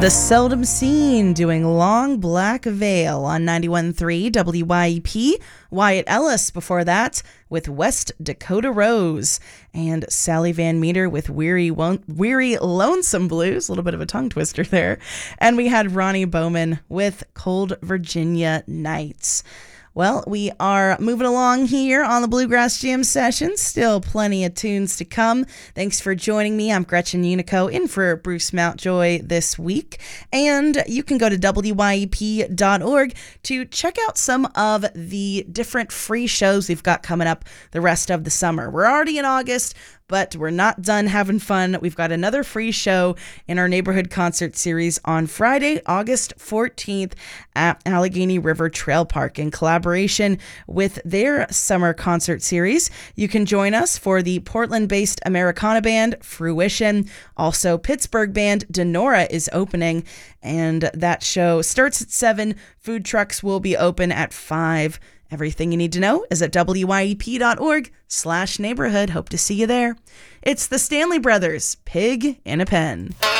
The Seldom Seen doing Long Black Veil on 91.3 WYEP. Wyatt Ellis before that with West Dakota Rose. And Sally Van Meter with Weary Lonesome Blues. A little bit of a tongue twister there. And we had Ronnie Bowman with Cold Virginia Nights. Well, we are moving along here on the Bluegrass Jam session. Still plenty of tunes to come. Thanks for joining me. I'm Gretchen Unico in for Bruce Mountjoy this week. And you can go to WYEP.org to check out some of the different free shows we've got coming up the rest of the summer. We're already in August, but we're not done having fun. We've got another free show in our neighborhood concert series on Friday, August 14th at Allegheny River Trail Park in collaboration with their summer concert series. You can join us for the Portland-based Americana band Fruition. Also, Pittsburgh band Denora is opening, and that show starts at 7. Food trucks will be open at 5. Everything you need to know is at WYEP.org/neighborhood. Hope to see you there. It's the Stanley Brothers, Pig in a Pen.